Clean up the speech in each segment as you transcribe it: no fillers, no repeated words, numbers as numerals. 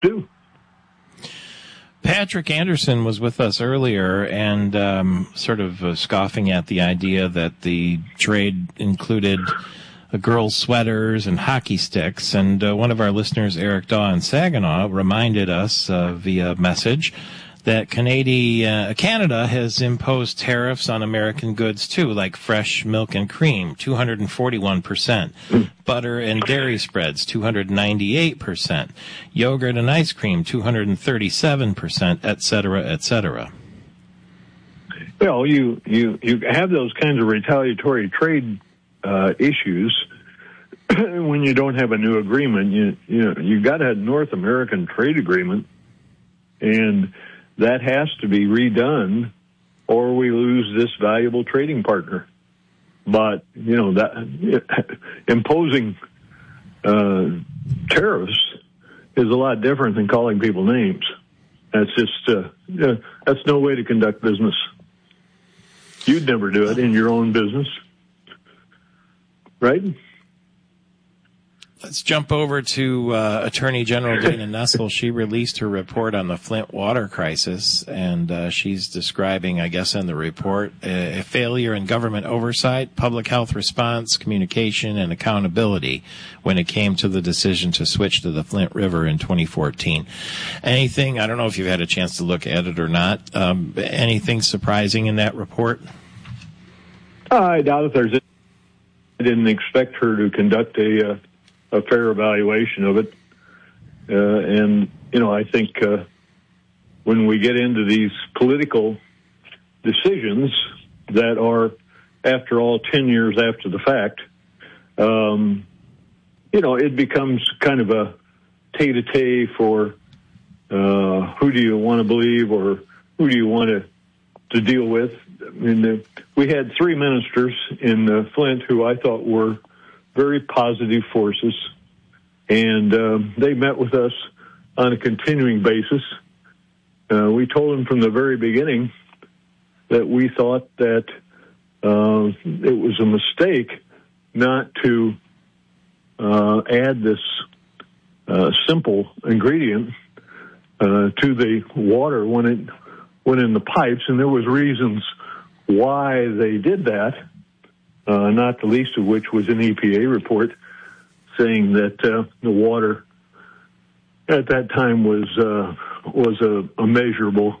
do. Patrick Anderson was with us earlier and sort of scoffing at the idea that the trade included girls' sweaters and hockey sticks. And one of our listeners, Eric Daw in Saginaw, reminded us via message that Canada has imposed tariffs on American goods, too, like fresh milk and cream, 241%, butter and dairy spreads, 298%, yogurt and ice cream, 237%, et cetera, et cetera. Well, you have those kinds of retaliatory trade issues when you don't have a new agreement. You got a North American trade agreement, and that has to be redone, or we lose this valuable trading partner. But that imposing tariffs is a lot different than calling people names. That's just that's no way to conduct business. You'd never do it in your own business, right? Let's jump over to Attorney General Dana Nessel. She released her report on the Flint water crisis, and she's describing, I guess, in the report, a failure in government oversight, public health response, communication, and accountability when it came to the decision to switch to the Flint River in 2014. Anything, I don't know if you've had a chance to look at it or not, anything surprising in that report? I doubt if there's. I didn't expect her to conduct a fair evaluation of it. And I think when we get into these political decisions that are, after all, 10 years after the fact, it becomes kind of a tete-a-tete for who do you want to believe or who do you want to deal with. I mean, we had three ministers in Flint who I thought were very positive forces, and they met with us on a continuing basis. We told them from the very beginning that we thought that it was a mistake not to add this simple ingredient to the water when it went in the pipes, and there was reasons why they did that. Not the least of which was an EPA report saying that the water at that time was a measurable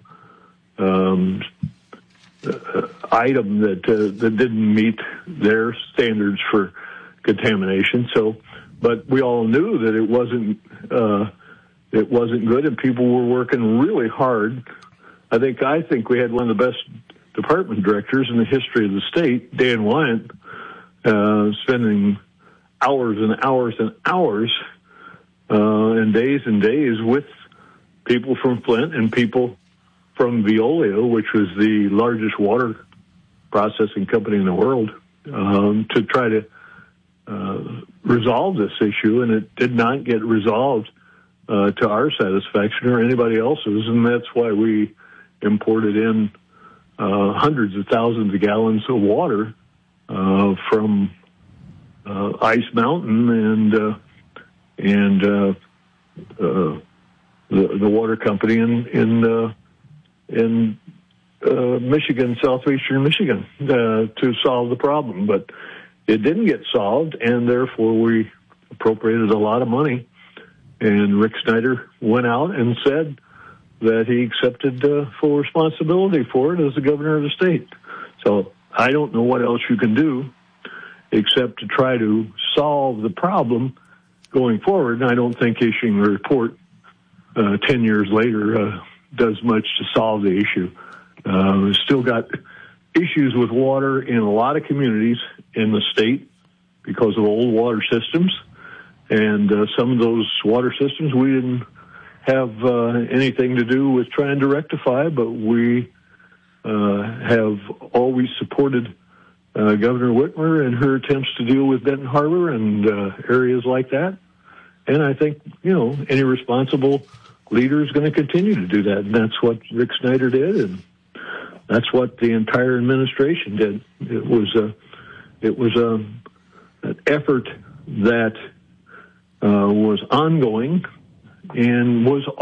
item that didn't meet their standards for contamination. But we all knew that it wasn't good, and people were working really hard. I think we had one of the best department directors in the history of the state, Dan Wyant, spending hours and hours and hours and days with people from Flint and people from Veolia, which was the largest water processing company in the world, to try to resolve this issue, and it did not get resolved to our satisfaction or anybody else's, and that's why we imported in hundreds of thousands of gallons of water from Ice Mountain and the water company in Michigan, southeastern Michigan, to solve the problem. But it didn't get solved, and therefore we appropriated a lot of money. And Rick Snyder went out and said that he accepted full responsibility for it as the governor of the state. So I don't know what else you can do except to try to solve the problem going forward. And I don't think issuing a report 10 years later does much to solve the issue. We've still got issues with water in a lot of communities in the state because of old water systems. And some of those water systems we didn't have anything to do with trying to rectify, but we have always supported Governor Whitmer and her attempts to deal with Benton Harbor and areas like that. And I think, any responsible leader is going to continue to do that. And that's what Rick Snyder did, and that's what the entire administration did. It was an effort that was ongoing, and was